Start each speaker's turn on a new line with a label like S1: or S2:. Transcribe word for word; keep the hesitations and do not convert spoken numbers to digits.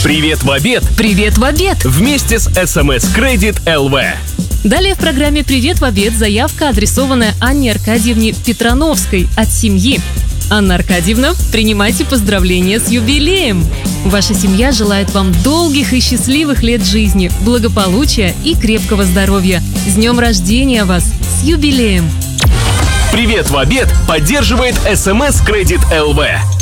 S1: Привет в обед!
S2: Привет в обед!
S1: Вместе с эс эм эс Credit эл ви.
S2: Далее в программе «Привет в обед» заявка, адресованная Анне Аркадьевне Петрановской от семьи. Анна Аркадьевна, принимайте поздравления с юбилеем! Ваша семья желает вам долгих и счастливых лет жизни, благополучия и крепкого здоровья. С днем рождения вас! С юбилеем!
S1: Привет в обед поддерживает эс эм эс Credit эл ви.